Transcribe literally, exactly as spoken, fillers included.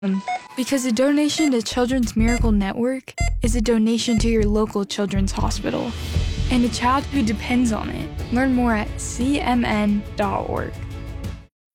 Because a donation to Children's Miracle Network is a donation to your local children's hospital and a child who depends on it. Learn more at c m n dot org.